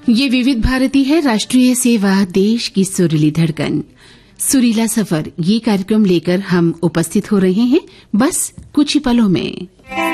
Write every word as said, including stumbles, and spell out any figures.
ये विविध भारती है, राष्ट्रीय सेवा, देश की सुरीली धड़कन, सुरीला सफर। ये कार्यक्रम लेकर हम उपस्थित हो रहे हैं बस कुछ ही पलों में।